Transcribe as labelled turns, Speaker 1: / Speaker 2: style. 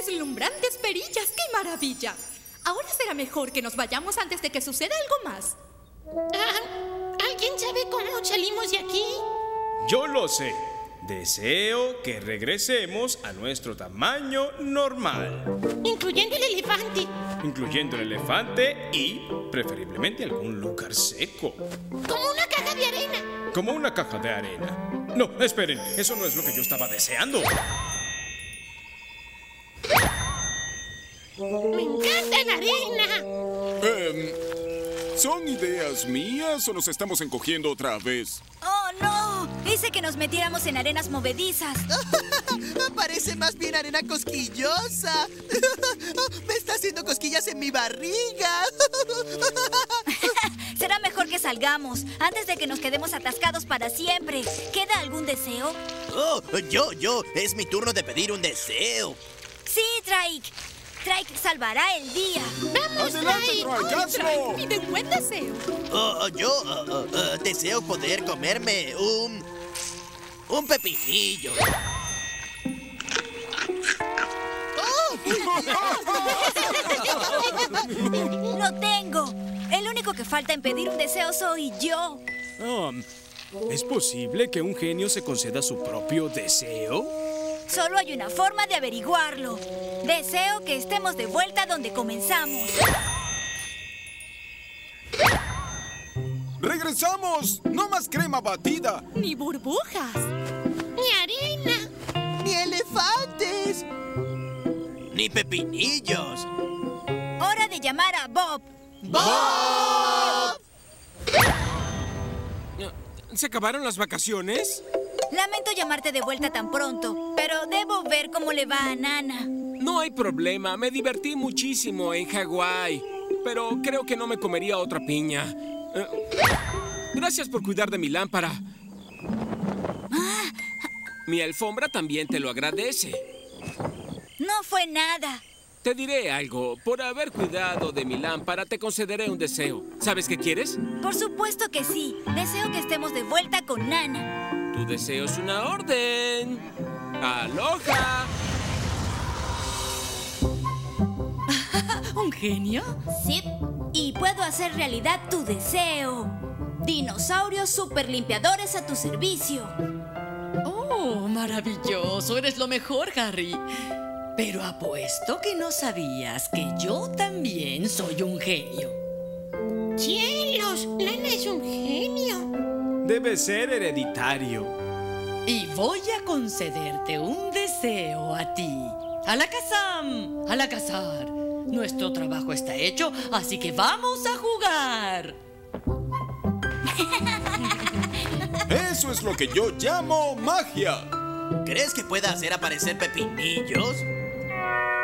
Speaker 1: Deslumbrantes perillas, ¡qué maravilla! Ahora será mejor que nos vayamos antes de que suceda algo más.
Speaker 2: ¿Alguien sabe cómo salimos de aquí?
Speaker 3: Yo lo sé. Deseo que regresemos a nuestro tamaño normal.
Speaker 2: Incluyendo el elefante.
Speaker 3: Incluyendo el elefante y, preferiblemente, algún lugar seco.
Speaker 2: Como una caja de arena.
Speaker 3: Como una caja de arena. No, esperen, eso no es lo que yo estaba deseando.
Speaker 2: ¡Me encanta la arena!
Speaker 4: ¿Son ideas mías o nos estamos encogiendo otra vez?
Speaker 5: ¡Oh, no! Hice que nos metiéramos en arenas movedizas.
Speaker 6: Parece más bien arena cosquillosa. Me está haciendo cosquillas en mi barriga.
Speaker 5: Será mejor que salgamos, antes de que nos quedemos atascados para siempre. ¿Queda algún deseo?
Speaker 6: Oh, yo. Es mi turno de pedir un deseo.
Speaker 5: Sí, Trike. Trike salvará el día.
Speaker 2: ¡Vamos,
Speaker 4: ¡Adelante,
Speaker 2: Trike!
Speaker 4: Trike! ¡Hazlo!
Speaker 1: Pide un buen deseo.
Speaker 6: Yo deseo poder comerme un pepinillo.
Speaker 5: ¡Lo tengo! El único que falta en pedir un deseo soy yo.
Speaker 3: ¿Es posible que un genio se conceda su propio deseo?
Speaker 5: Solo hay una forma de averiguarlo. Deseo que estemos de vuelta donde comenzamos.
Speaker 4: ¡Regresamos! ¡No más crema batida!
Speaker 1: Ni burbujas.
Speaker 2: ¡Ni arena!
Speaker 6: ¡Ni elefantes! ¡Ni pepinillos!
Speaker 5: Hora de llamar a Bob.
Speaker 6: ¡Bob!
Speaker 7: ¿Se acabaron las vacaciones?
Speaker 5: Lamento llamarte de vuelta tan pronto, pero debo ver cómo le va a Nana.
Speaker 7: No hay problema, me divertí muchísimo en Hawái, pero creo que no me comería otra piña. Gracias por cuidar de mi lámpara. Mi alfombra también te lo agradece.
Speaker 5: No fue nada.
Speaker 7: Te diré algo, por haber cuidado de mi lámpara te concederé un deseo. ¿Sabes qué quieres?
Speaker 5: Por supuesto que sí. Deseo que estemos de vuelta con Nana.
Speaker 7: Tu deseo es una orden. ¡Aloha!
Speaker 1: ¿Un genio?
Speaker 5: Sí. Y puedo hacer realidad tu deseo. Dinosaurios superlimpiadores a tu servicio.
Speaker 8: Oh, maravilloso. Eres lo mejor, Harry. Pero apuesto que no sabías que yo también soy un genio.
Speaker 2: ¡Cielos! ¡Nana es un genio!
Speaker 3: Debe ser hereditario.
Speaker 8: Y voy a concederte un deseo a ti. ¡Alakazam! ¡Alakazar! Nuestro trabajo está hecho, así que vamos a jugar.
Speaker 4: Eso es lo que yo llamo magia.
Speaker 6: ¿Crees que pueda hacer aparecer pepinillos?